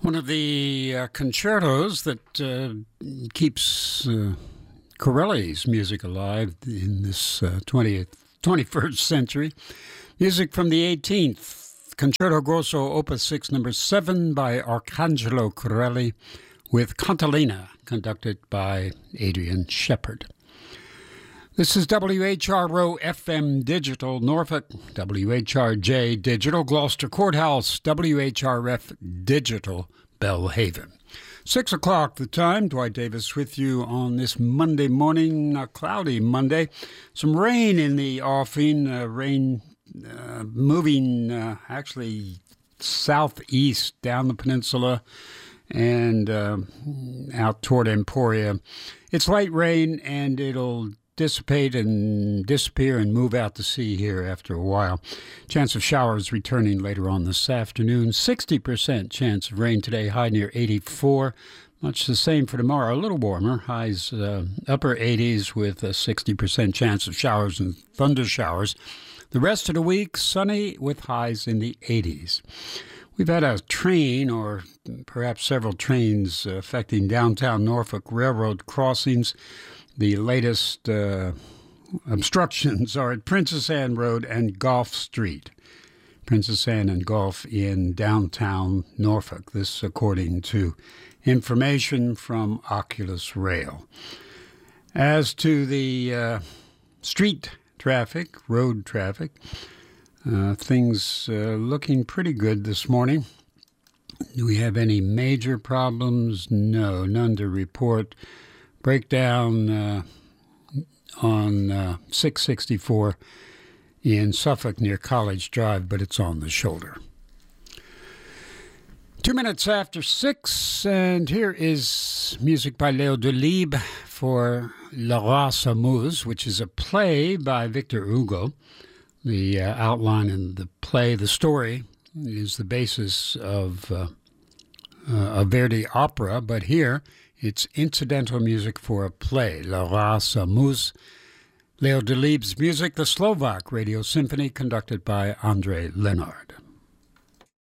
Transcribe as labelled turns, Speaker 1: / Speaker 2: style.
Speaker 1: One of the concertos that keeps Corelli's music alive in this 21st century. Music from the 18th, Concerto Grosso Opus 6, number 7 by Arcangelo Corelli with Cantilena, conducted by Adrian Shepard. This is WHRO FM Digital Norfolk, WHRJ Digital Gloucester Courthouse, WHRF Digital Belhaven. 6 o'clock the time. Dwight Davis with you on this Monday morning, a cloudy Monday. Some rain in the offing, rain moving actually southeast down the peninsula and out toward Emporia. It's light rain and it'll dissipate and disappear and move out to sea here after a while. Chance of showers returning later on this afternoon. 60% chance of rain today, high near 84. Much the same for tomorrow, a little warmer. Highs upper 80s with a 60% chance of showers and thunder showers. The rest of the week, sunny with highs in the 80s. We've had a train, or perhaps several trains, affecting downtown Norfolk railroad crossings. The latest obstructions are at Princess Anne Road and Gulf Street. Princess Anne and Gulf in downtown Norfolk. This according to information from Oculus Rail. As to the street traffic, road traffic, things looking pretty good this morning. Do we have any major problems? No, none to report. Breakdown on 664 in Suffolk near College Drive, but it's on the shoulder. 2 minutes after 6, and here is music by Léo Delibes for Le Roi s'amuse, which is a play by Victor Hugo. The outline in the play, the story, is the basis of a Verdi opera, but here it's incidental music for a play, Le Roi s'amuse. Léo Delibes' music, the Slovak Radio Symphony, conducted by André Lenard.